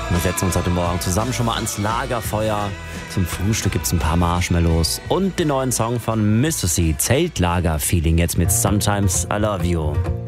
Wir setzen uns heute Morgen zusammen schon mal ans Lagerfeuer. Zum Frühstück gibt's ein paar Marshmallows und den neuen Song von Mississippi, Zeltlager-Feeling, jetzt mit Sometimes I Love You.